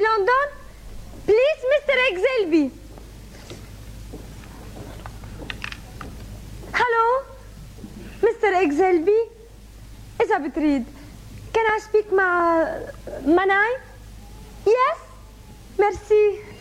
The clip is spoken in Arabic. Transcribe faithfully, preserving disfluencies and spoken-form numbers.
لندن؟ بليز مستر اكزلبي. هلو مستر اكزلبي، إذا بتريد كان I speak مع مناي؟ يس ميرسي.